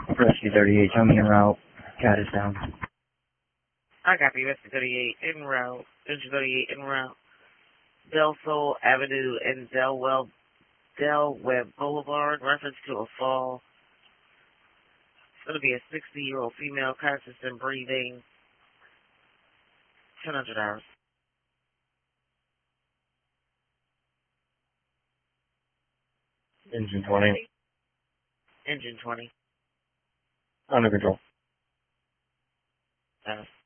Rescue 38, show me en route. Cat is down. I copy. Rescue 38 en route. Rescue 38 en route. Del Sol Avenue and Del Webb Boulevard. Reference to a fall. It's going to be a 60-year-old female, conscious and breathing. 1000 hours. Engine 20. Engine 20. Under control.